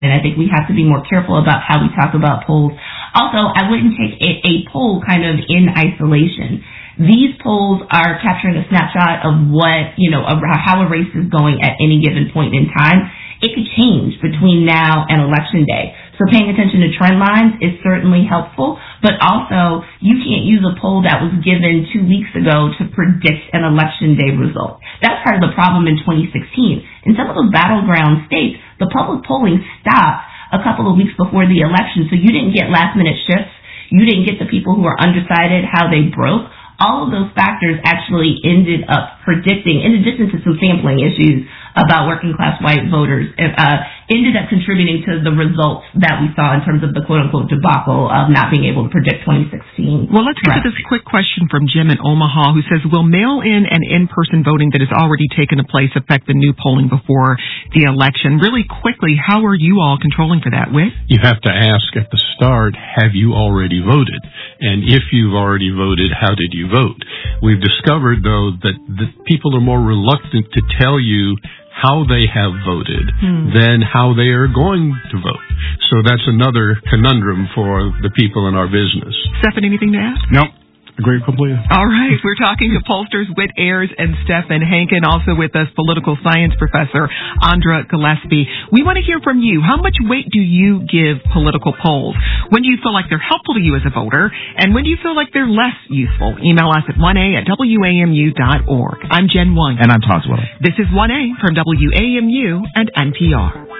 And I think we have to be more careful about how we talk about polls. Also, I wouldn't take a poll kind of in isolation. These polls are capturing a snapshot of what, how a race is going at any given point in time. It could change between now and Election Day. So paying attention to trend lines is certainly helpful, but also you can't use a poll that was given 2 weeks ago to predict an Election Day result. That's part of the problem in 2016. In some of those battleground states, the public polling stopped a couple of weeks before the election, so you didn't get last-minute shifts. You didn't get the people who were undecided how they broke. All of those factors actually ended up predicting, in addition to some sampling issues about working-class white voters, ended up contributing to the results that we saw in terms of the quote-unquote debacle of not being able to predict 2016. Well, let's get to this quick question from Jim in Omaha, who says, will mail-in and in-person voting that has already taken place affect the new polling before the election? Really quickly, how are you all controlling for that, Whit? You have to ask at the start, have you already voted? And if you've already voted, how did you vote? We've discovered, though, that people are more reluctant to tell you how they have voted than how they are going to vote. So that's another conundrum for the people in our business. Stephan, anything to add? Nope. Agree completely. All right. We're talking to pollsters Whit Ayers and Stephan Hankin, also with us, political science professor Andra Gillespie. We want to hear from you. How much weight do you give political polls? When do you feel like they're helpful to you as a voter? And when do you feel like they're less useful? Email us at 1a@wamu.org. I'm Jen Wang. And I'm Todd Swilling. This is 1A from WAMU and NPR.